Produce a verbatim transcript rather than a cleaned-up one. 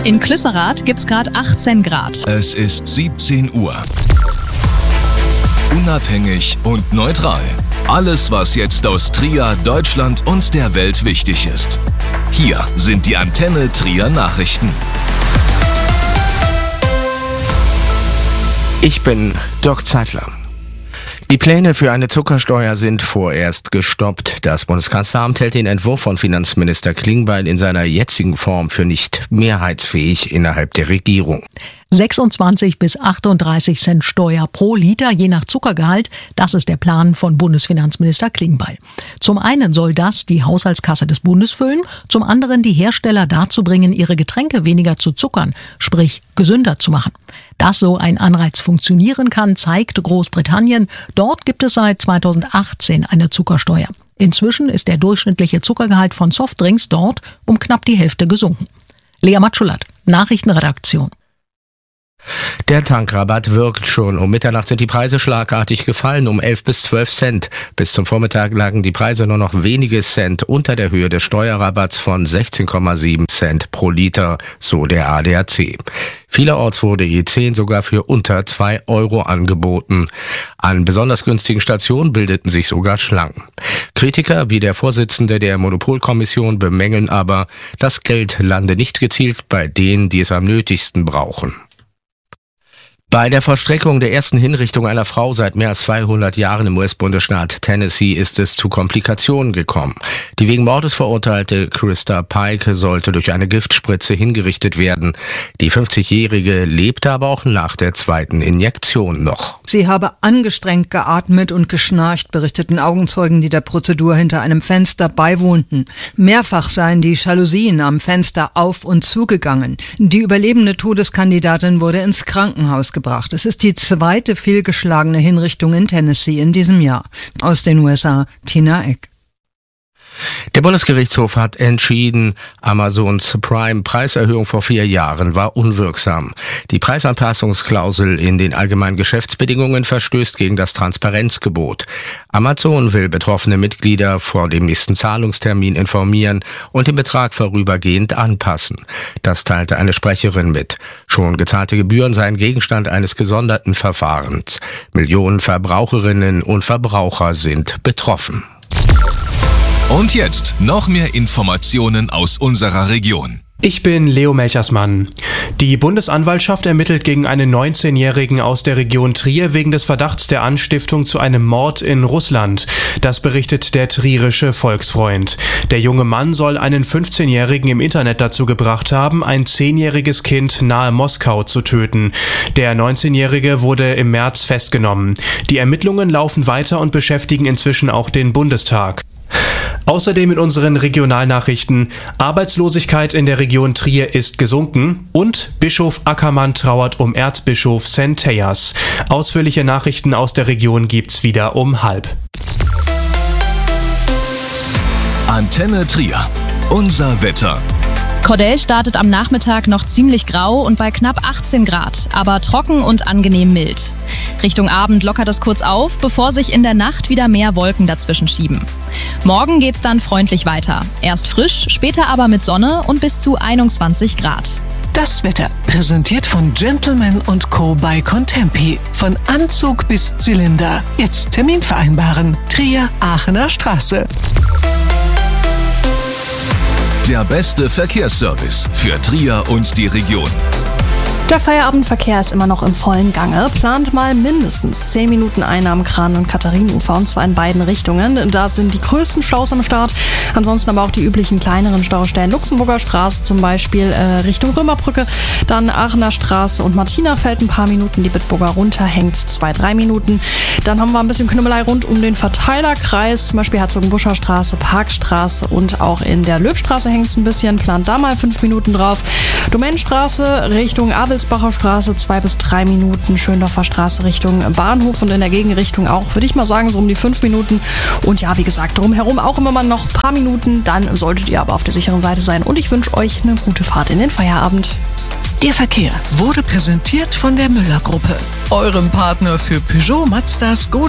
In Klüsserath gibt's gerade achtzehn Grad. Es ist siebzehn Uhr. Unabhängig und neutral. Alles, was jetzt aus Trier, Deutschland und der Welt wichtig ist. Hier sind die Antenne Trier Nachrichten. Ich bin Dirk Zeitler. Die Pläne für eine Zuckersteuer sind vorerst gestoppt. Das Bundeskanzleramt hält den Entwurf von Finanzminister Klingbeil in seiner jetzigen Form für nicht mehrheitsfähig innerhalb der Regierung. sechsundzwanzig bis achtunddreißig Cent Steuer pro Liter, je nach Zuckergehalt. Das ist der Plan von Bundesfinanzminister Klingbeil. Zum einen soll das die Haushaltskasse des Bundes füllen, zum anderen die Hersteller dazu bringen, ihre Getränke weniger zu zuckern, sprich gesünder zu machen. Dass so ein Anreiz funktionieren kann, zeigt Großbritannien. Dort gibt es seit zweitausendachtzehn eine Zuckersteuer. Inzwischen ist der durchschnittliche Zuckergehalt von Softdrinks dort um knapp die Hälfte gesunken. Lea Matschulat, Nachrichtenredaktion. Der Tankrabatt wirkt schon. Um Mitternacht sind die Preise schlagartig gefallen, um elf bis zwölf Cent. Bis zum Vormittag lagen die Preise nur noch wenige Cent unter der Höhe des Steuerrabatts von sechzehn Komma sieben Cent pro Liter, so der A D A C. Vielerorts wurde E zehn sogar für unter zwei Euro angeboten. An besonders günstigen Stationen bildeten sich sogar Schlangen. Kritiker wie der Vorsitzende der Monopolkommission bemängeln aber, das Geld lande nicht gezielt bei denen, die es am nötigsten brauchen. Bei der Vollstreckung der ersten Hinrichtung einer Frau seit mehr als zweihundert Jahren im U S-Bundesstaat Tennessee ist es zu Komplikationen gekommen. Die wegen Mordes verurteilte Krista Pike sollte durch eine Giftspritze hingerichtet werden. Die fünfzigjährige lebte aber auch nach der zweiten Injektion noch. Sie habe angestrengt geatmet und geschnarcht, berichteten Augenzeugen, die der Prozedur hinter einem Fenster beiwohnten. Mehrfach seien die Jalousien am Fenster auf und zugegangen. Die überlebende Todeskandidatin wurde ins Krankenhaus gebracht. Es ist die zweite fehlgeschlagene Hinrichtung in Tennessee in diesem Jahr. Aus den U S A, Tina Eck. Der Bundesgerichtshof hat entschieden, Amazons Prime-Preiserhöhung vor vier Jahren war unwirksam. Die Preisanpassungsklausel in den allgemeinen Geschäftsbedingungen verstößt gegen das Transparenzgebot. Amazon will betroffene Mitglieder vor dem nächsten Zahlungstermin informieren und den Betrag vorübergehend anpassen. Das teilte eine Sprecherin mit. Schon gezahlte Gebühren seien Gegenstand eines gesonderten Verfahrens. Millionen Verbraucherinnen und Verbraucher sind betroffen. Und jetzt noch mehr Informationen aus unserer Region. Ich bin Leo Melchersmann. Die Bundesanwaltschaft ermittelt gegen einen neunzehnjährigen aus der Region Trier wegen des Verdachts der Anstiftung zu einem Mord in Russland. Das berichtet der trierische Volksfreund. Der junge Mann soll einen fünfzehnjährigen im Internet dazu gebracht haben, ein zehnjähriges Kind nahe Moskau zu töten. Der neunzehnjährige wurde im März festgenommen. Die Ermittlungen laufen weiter und beschäftigen inzwischen auch den Bundestag. Außerdem in unseren Regionalnachrichten: Arbeitslosigkeit in der Region Trier ist gesunken und Bischof Ackermann trauert um Erzbischof Centeyas. Ausführliche Nachrichten aus der Region gibt's wieder um halb. Antenne Trier. Unser Wetter. Cordell startet am Nachmittag noch ziemlich grau und bei knapp achtzehn Grad, aber trocken und angenehm mild. Richtung Abend lockert es kurz auf, bevor sich in der Nacht wieder mehr Wolken dazwischen schieben. Morgen geht's dann freundlich weiter. Erst frisch, später aber mit Sonne und bis zu einundzwanzig Grad. Das Wetter, präsentiert von Gentleman und Co. bei Contempi. Von Anzug bis Zylinder. Jetzt Termin vereinbaren. Trier, Aachener Straße. Der beste Verkehrsservice für Trier und die Region. Der Feierabendverkehr ist immer noch im vollen Gange. Plant mal mindestens zehn Minuten ein am Kran- und Katharinenufer, und zwar in beiden Richtungen. Da sind die größten Staus am Start. Ansonsten aber auch die üblichen kleineren Staustellen. Luxemburger Straße zum Beispiel äh, Richtung Römerbrücke. Dann Aachener Straße und Martinafeld ein paar Minuten. Die Bitburger runter hängt zwei, drei Minuten. Dann haben wir ein bisschen Knümmelei rund um den Verteilerkreis. Zum Beispiel Herzogenbusscher Straße, Parkstraße und auch in der Löbstraße hängt es ein bisschen. Plant da mal fünf Minuten drauf. Domänenstraße Richtung Abelsbacher Straße zwei bis drei Minuten. Schöndorfer Straße Richtung Bahnhof und in der Gegenrichtung auch, würde ich mal sagen, so um die fünf Minuten. Und ja, wie gesagt, drumherum auch immer mal noch ein paar Minuten. Dann solltet ihr aber auf der sicheren Seite sein. Und ich wünsche euch eine gute Fahrt in den Feierabend. Der Verkehr wurde präsentiert von der Müller-Gruppe, eurem Partner für Peugeot, Mazda, Skoda